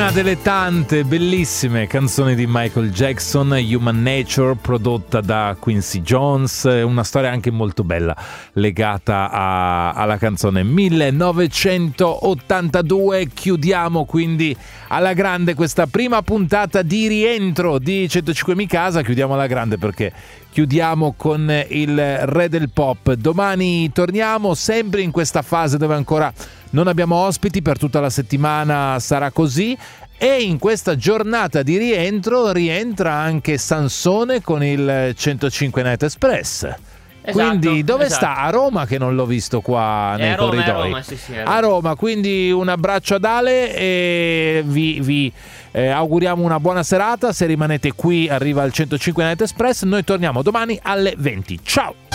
Una delle tante bellissime canzoni di Michael Jackson, Human Nature, prodotta da Quincy Jones, una storia anche molto bella legata alla canzone 1982. Chiudiamo quindi alla grande questa prima puntata di rientro di 105 Mi Casa, chiudiamo alla grande perché chiudiamo con il re del pop. Domani torniamo sempre in questa fase dove ancora non abbiamo ospiti, per tutta la settimana sarà così, e in questa giornata di rientro rientra anche Sansone con il 105 Night Express. Quindi dove sta? A Roma, che non l'ho visto qua nei corridoi. A Roma, sì, a Roma, quindi un abbraccio ad Ale e vi auguriamo una buona serata. Se rimanete qui arriva il 105 Night Express, noi torniamo domani alle 20. Ciao!